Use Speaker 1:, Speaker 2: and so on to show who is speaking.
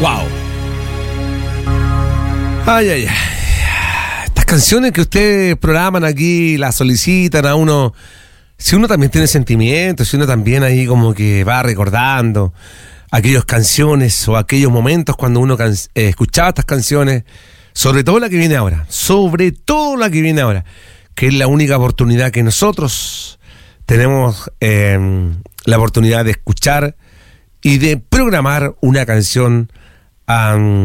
Speaker 1: Wow. Ay, ay, ay. Estas canciones que ustedes programan aquí, las solicitan a uno. Si uno también tiene sentimientos, si uno también ahí como que va recordando aquellas canciones o aquellos momentos cuando uno escuchaba estas canciones, sobre todo la que viene ahora, que es la única oportunidad que nosotros tenemos, la oportunidad de escuchar y de programar una canción